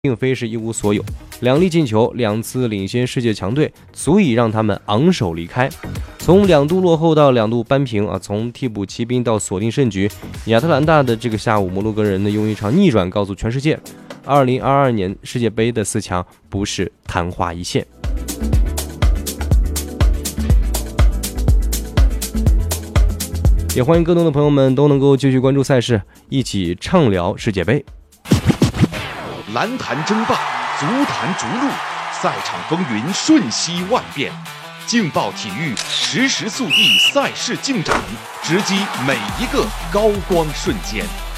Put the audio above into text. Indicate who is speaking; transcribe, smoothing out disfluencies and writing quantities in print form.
Speaker 1: 并非是一无所有，2粒进球，2次领先世界强队，足以让他们昂首离开。从2度落后到2度扳平啊，从替补骑兵到锁定胜局，亚特兰大的这个下午，摩洛哥人呢用一场逆转告诉全世界，2022年世界杯的4强不是昙花一现。也欢迎更多的朋友们都能够继续关注赛事，一起畅聊世界杯。
Speaker 2: 篮坛争霸，足坛逐鹿，赛场风云瞬息万变。劲爆体育，实时速递赛事进展，直击每一个高光瞬间。